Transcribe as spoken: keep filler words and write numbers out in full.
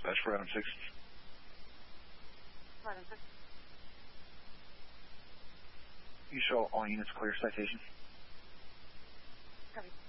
Dispatch for item six. Item six. You show all units clear citation. Copy.